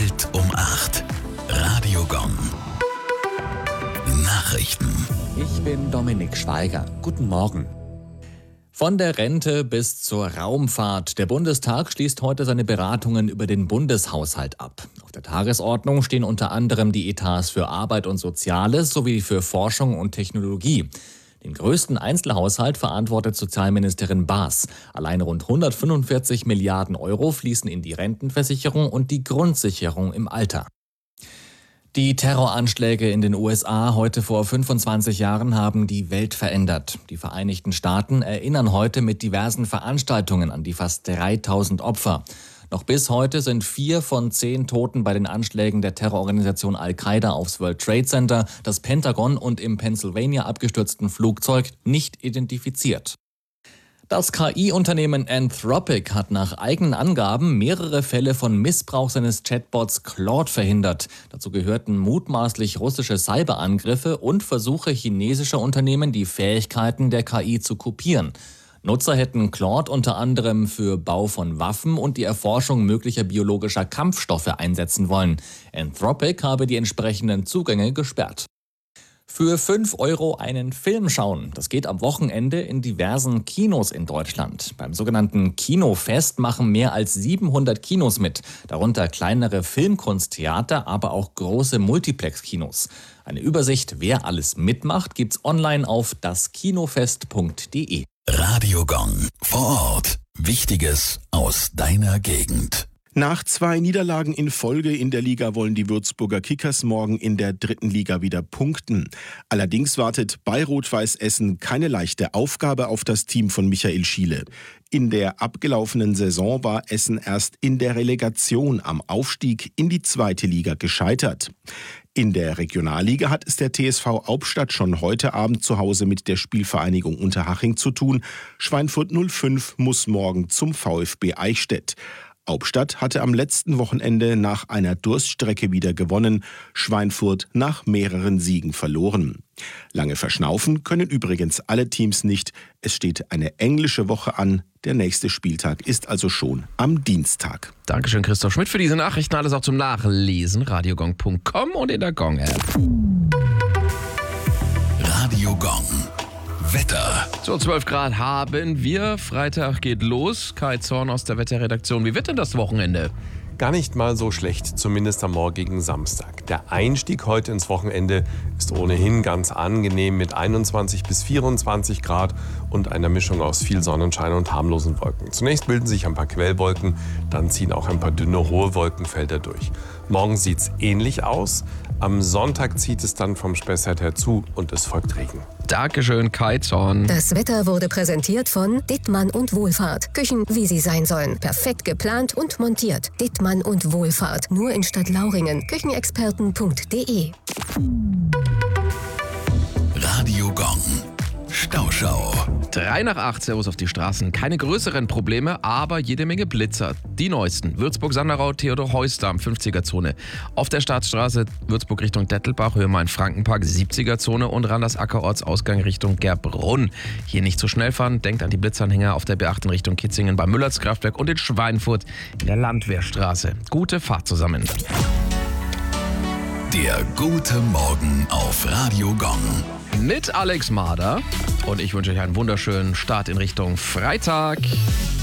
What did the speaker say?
Bild um 8. Radio Gong. Nachrichten. Ich bin Dominik Schweiger. Guten Morgen. Von der Rente bis zur Raumfahrt. Der Bundestag schließt heute seine Beratungen über den Bundeshaushalt ab. Auf der Tagesordnung stehen unter anderem die Etats für Arbeit und Soziales sowie für Forschung und Technologie. Den größten Einzelhaushalt verantwortet Sozialministerin Baas. Allein rund 145 Milliarden Euro fließen in die Rentenversicherung und die Grundsicherung im Alter. Die Terroranschläge in den USA heute vor 25 Jahren haben die Welt verändert. Die Vereinigten Staaten erinnern heute mit diversen Veranstaltungen an die fast 3000 Opfer. Noch bis heute sind 4 von 10 Toten bei den Anschlägen der Terrororganisation Al-Qaida aufs World Trade Center, das Pentagon und im Pennsylvania abgestürzten Flugzeug nicht identifiziert. Das KI-Unternehmen Anthropic hat nach eigenen Angaben mehrere Fälle von Missbrauch seines Chatbots Claude verhindert. Dazu gehörten mutmaßlich russische Cyberangriffe und Versuche chinesischer Unternehmen, die Fähigkeiten der KI zu kopieren. Nutzer hätten Claude unter anderem für Bau von Waffen und die Erforschung möglicher biologischer Kampfstoffe einsetzen wollen. Anthropic habe die entsprechenden Zugänge gesperrt. Für 5 Euro einen Film schauen. Das geht am Wochenende in diversen Kinos in Deutschland. Beim sogenannten Kinofest machen mehr als 700 Kinos mit, darunter kleinere Filmkunsttheater, aber auch große Multiplex-Kinos. Eine Übersicht, wer alles mitmacht, gibt's online auf daskinofest.de. Radio Gong. Vor Ort. Wichtiges aus deiner Gegend. Nach 2 Niederlagen in Folge in der Liga wollen die Würzburger Kickers morgen in der 3. Liga wieder punkten. Allerdings wartet bei Rot-Weiß Essen keine leichte Aufgabe auf das Team von Michael Schiele. In der abgelaufenen Saison war Essen erst in der Relegation am Aufstieg in die 2. Liga gescheitert. In der Regionalliga hat es der TSV Hauptstadt schon heute Abend zu Hause mit der Spielvereinigung Unterhaching zu tun. Schweinfurt 05 muss morgen zum VfB Eichstätt. Hauptstadt hatte am letzten Wochenende nach einer Durststrecke wieder gewonnen, Schweinfurt nach mehreren Siegen verloren. Lange verschnaufen können übrigens alle Teams nicht. Es steht eine englische Woche an. Der nächste Spieltag ist also schon am Dienstag. Dankeschön, Christoph Schmidt, für diese Nachrichten. Alles auch zum Nachlesen. radiogong.com und in der Gong-App. Radio Gong. Wetter. So, 12 Grad haben wir. Freitag geht los. Kai Zorn aus der Wetterredaktion. Wie wird denn das Wochenende? Gar nicht mal so schlecht, zumindest am morgigen Samstag. Der Einstieg heute ins Wochenende ist ohnehin ganz angenehm mit 21 bis 24 Grad und einer Mischung aus viel Sonnenschein und harmlosen Wolken. Zunächst bilden sich ein paar Quellwolken, dann ziehen auch ein paar dünne, hohe Wolkenfelder durch. Morgen sieht es ähnlich aus. Am Sonntag zieht es dann vom Spessart her zu und es folgt Regen. Dankeschön, Kai Zorn. Das Wetter wurde präsentiert von Dittmann und Wohlfahrt. Küchen, wie sie sein sollen. Perfekt geplant und montiert. Dittmann und Wohlfahrt. Nur in Stadtlauringen. Küchenexperten.de. Radio Gong. Stauschau. 3 nach 8, Servus auf die Straßen. Keine größeren Probleme, aber jede Menge Blitzer. Die neuesten. Würzburg-Sanderau, Theodor-Heuss-Damm, 50er-Zone. Auf der Staatsstraße Würzburg Richtung Dettelbach, Höhe Main-Frankenpark, 70er-Zone und Randersacker-Ortsausgang Richtung Gerbrunn. Hier nicht zu schnell fahren, denkt an die Blitzanhänger auf der B8 in Richtung Kitzingen beim Müllerts-Kraftwerk und in Schweinfurt in der Landwehrstraße. Gute Fahrt zusammen. Der gute Morgen auf Radio Gong. Mit Alex Mader und ich wünsche euch einen wunderschönen Start in Richtung Freitag.